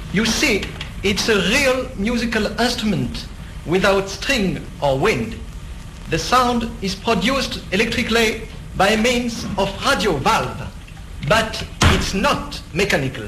You see, it's a real musical instrument without string or wind. The sound is produced electrically by means of radio valve, but it's not mechanical.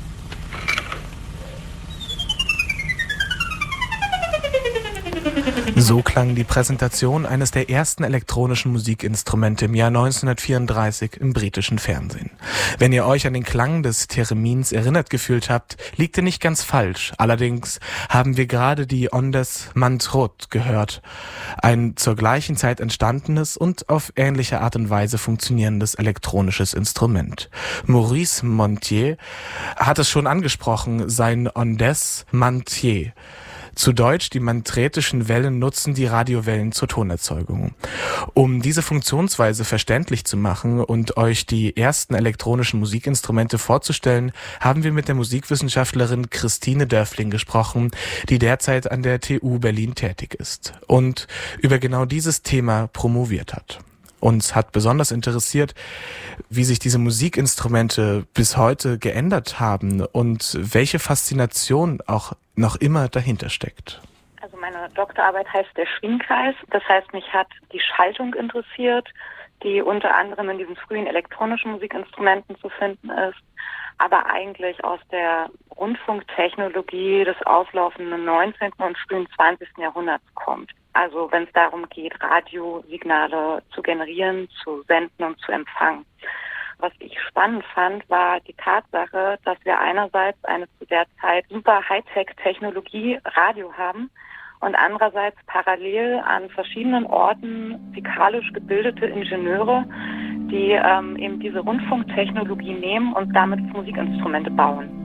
So klang die Präsentation eines der ersten elektronischen Musikinstrumente im Jahr 1934 im britischen Fernsehen. Wenn ihr euch an den Klang des Theremins erinnert gefühlt habt, liegt ihr nicht ganz falsch. Allerdings haben wir gerade die Ondes Mantrot gehört, ein zur gleichen Zeit entstandenes und auf ähnliche Art und Weise funktionierendes elektronisches Instrument. Maurice Montier hat es schon angesprochen, sein Ondes Mantier. Zu Deutsch, die mantretischen Wellen nutzen die Radiowellen zur Tonerzeugung. Um diese Funktionsweise verständlich zu machen und euch die ersten elektronischen Musikinstrumente vorzustellen, haben wir mit der Musikwissenschaftlerin Christine Dörfling gesprochen, die derzeit an der TU Berlin tätig ist und über genau dieses Thema promoviert hat. Uns hat besonders interessiert, wie sich diese Musikinstrumente bis heute geändert haben und welche Faszination auch noch immer dahinter steckt. Also meine Doktorarbeit heißt der Schwingkreis. Das heißt, mich hat die Schaltung interessiert, die unter anderem in diesen frühen elektronischen Musikinstrumenten zu finden ist, aber eigentlich aus der Rundfunktechnologie des auflaufenden 19. und frühen 20. Jahrhunderts kommt. Also wenn es darum geht, Radiosignale zu generieren, zu senden und zu empfangen. Was ich spannend fand, war die Tatsache, dass wir einerseits eine zu der Zeit super Hightech-Technologie Radio haben und andererseits parallel an verschiedenen Orten physikalisch gebildete Ingenieure, die eben diese Rundfunktechnologie nehmen und damit Musikinstrumente bauen.